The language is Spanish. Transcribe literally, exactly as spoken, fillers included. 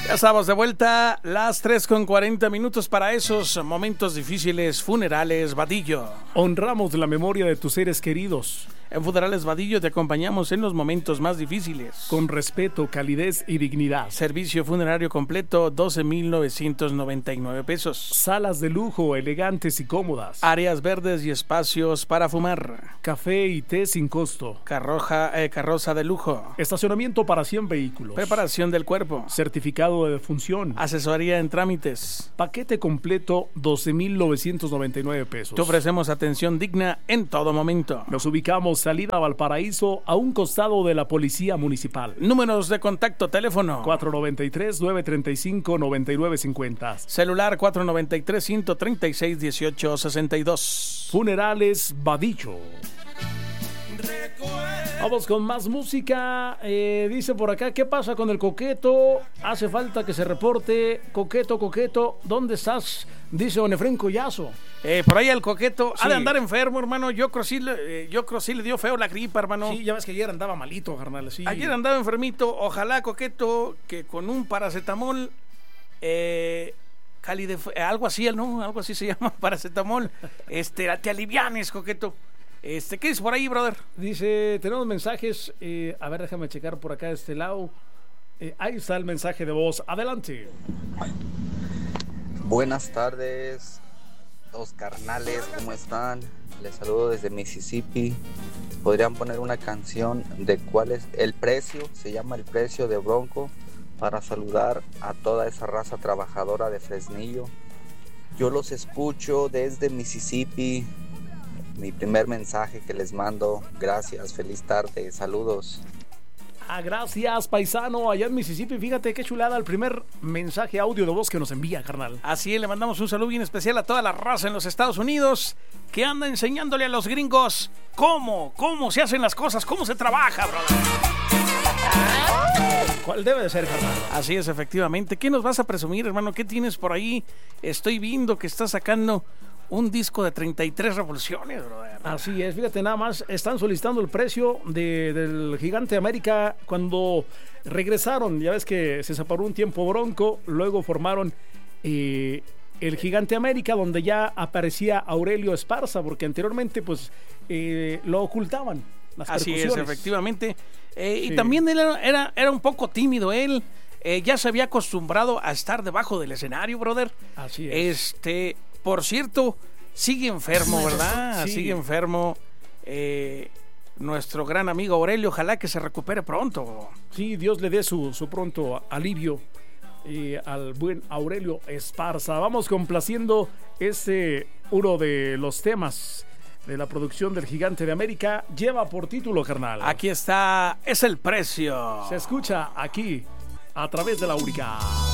Ya estamos de vuelta, las tres con cuarenta minutos para esos momentos difíciles. Funerales Vadillo. Honramos la memoria de tus seres queridos. En Funerales Vadillo te acompañamos en los momentos más difíciles. Con respeto, calidez y dignidad. Servicio funerario completo, doce mil novecientos noventa y nueve pesos. Salas de lujo, elegantes y cómodas. Áreas verdes y espacios para fumar. Café y té sin costo. Carroja, eh, carroza de lujo. Estacionamiento para cien vehículos. Preparación del cuerpo. Certificado de defunción. Asesoría en trámites. Paquete completo, doce mil novecientos noventa y nueve pesos. Te ofrecemos atención digna en todo momento. Nos ubicamos salida a Valparaíso, a un costado de la Policía Municipal. Números de contacto: teléfono cuatro noventa y tres, nueve treinta y cinco, noventa y nueve cincuenta. Celular cuatro noventa y tres, ciento treinta y seis, dieciocho sesenta y dos. Funerales Vadillo. Vamos con más música. Eh, dice por acá, ¿qué pasa con el Coqueto? Hace falta que se reporte. Coqueto, Coqueto, ¿dónde estás? Dice don Efrén Collazo. Eh, por ahí el Coqueto Sí. ha de andar enfermo, hermano. Yo creo sí, le- eh, yo creo sí le dio feo la gripa, hermano. Sí, ya ves que ayer andaba malito, carnal. Sí. Ayer andaba enfermito. Ojalá, Coqueto, que con un paracetamol, eh, calidef- eh, algo así, ¿no? Algo así se llama, paracetamol. Este, te alivianes, Coqueto. Este, ¿qué es por ahí, brother? Dice, tenemos mensajes. eh, a ver, déjame checar por acá de este lado. Eh, ahí está el mensaje de voz. Adelante. Buenas tardes, dos carnales, ¿cómo están? Les saludo desde Mississippi. ¿Podrían poner una canción de cuál es el precio? Se llama El Precio de Bronco, para saludar a toda esa raza trabajadora de Fresnillo. Yo los escucho desde Mississippi. Mi primer mensaje que les mando. Gracias, feliz tarde, saludos. Ah, gracias, paisano, allá en Mississippi. Fíjate qué chulada el primer mensaje audio de voz que nos envía, carnal. Así es, le mandamos un saludo bien especial a toda la raza en los Estados Unidos que anda enseñándole a los gringos cómo, cómo se hacen las cosas, cómo se trabaja, brother. ¿Cuál debe de ser, carnal? Así es, efectivamente. ¿Qué nos vas a presumir, hermano? ¿Qué tienes por ahí? Estoy viendo que estás sacando un disco de treinta y tres revoluciones, brother. Así es, fíjate nada más, están solicitando el precio de, del Gigante América cuando regresaron. Ya ves que se separó un tiempo Bronco, luego formaron eh, el Gigante América, donde ya aparecía Aurelio Esparza, porque anteriormente pues eh, lo ocultaban. Las Así es, percusiones. efectivamente. Eh, Sí. Y también él era, era, era un poco tímido, él eh, ya se había acostumbrado a estar debajo del escenario, brother. Así es. Este, por cierto, sigue enfermo, ¿verdad? Sí. Sigue enfermo. Eh, nuestro gran amigo Aurelio, ojalá que se recupere pronto. Sí, Dios le dé su, su pronto alivio eh, al buen Aurelio Esparza. Vamos complaciendo este uno de los temas de la producción del Gigante de América. Lleva por título, carnal. Aquí está, es el precio. Se escucha aquí a través de la Única.